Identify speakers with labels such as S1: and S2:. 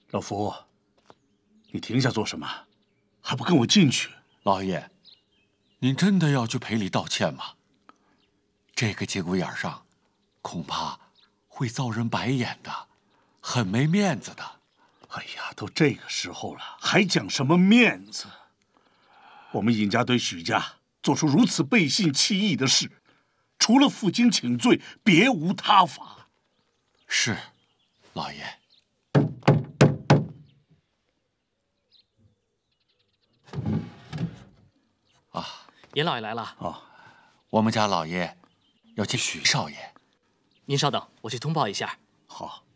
S1: 老福，你停下做什么？还不跟我进去？
S2: 老爷，您真的要去赔礼道歉吗？这个节骨眼上，恐怕会遭人白眼的，很没面子的。
S1: 哎呀，都这个时候了，还讲什么面子？我们尹家对许家做出如此背信弃义的事，除了负荆请罪，别无他法。
S2: 是，老爷。
S3: 尹老爷来了。
S1: 啊，
S2: 我们家老爷要见许少爷。
S3: 您稍等，我去通报一下。
S1: 好。